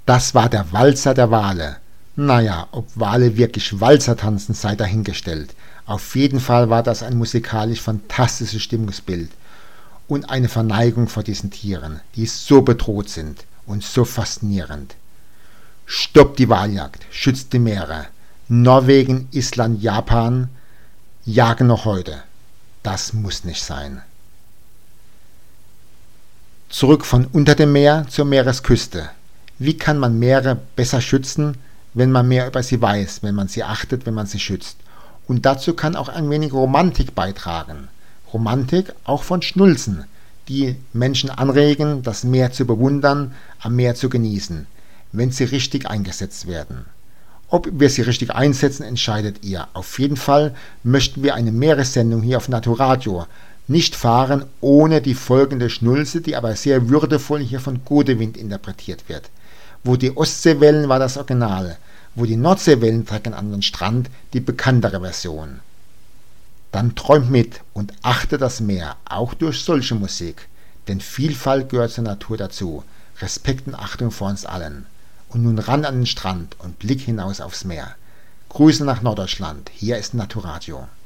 Das war der Walzer der Wale. Naja, ob Wale wirklich Walzer tanzen, sei dahingestellt. Auf jeden Fall war das ein musikalisch fantastisches Stimmungsbild und eine Verneigung vor diesen Tieren, die so bedroht sind und so faszinierend. Stoppt die Waljagd, schützt die Meere. Norwegen, Island, Japan jagen noch heute. Das muss nicht sein. Zurück von unter dem Meer zur Meeresküste. Wie kann man Meere besser schützen, wenn man mehr über sie weiß, wenn man sie achtet, wenn man sie schützt? Und dazu kann auch ein wenig Romantik beitragen. Romantik auch von Schnulzen, die Menschen anregen, das Meer zu bewundern, am Meer zu genießen, wenn sie richtig eingesetzt werden. Ob wir sie richtig einsetzen, entscheidet ihr. Auf jeden Fall möchten wir eine Meeressendung hier auf Naturadio nicht fahren ohne die folgende Schnulze, die aber sehr würdevoll hier von Godewind interpretiert wird. Wo die Ostseewellen war das Original, wo die Nordseewellen treffen an den Strand die bekanntere Version. Dann träumt mit und achtet das Meer, auch durch solche Musik, denn Vielfalt gehört zur Natur dazu. Respekt und Achtung vor uns allen. Und nun ran an den Strand und Blick hinaus aufs Meer. Grüße nach Norddeutschland, hier ist Naturadio.